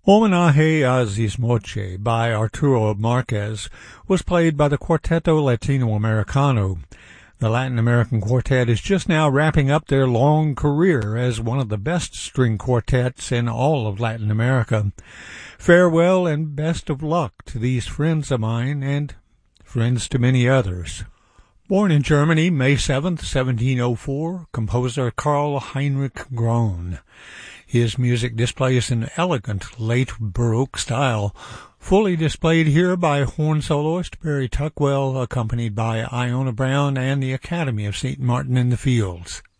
Homenaje a Zismoche by Arturo Marquez was played by the Quarteto Latinoamericano. The Latin American quartet is just now wrapping up their long career as one of the best string quartets in all of Latin America. Farewell and best of luck to these friends of mine and friends to many others. Born in Germany, May 7, 1704, composer Karl Heinrich Graun. His music displays an elegant late Baroque style, fully displayed here by horn soloist Barry Tuckwell, accompanied by Iona Brown and the Academy of St. Martin in the Fields.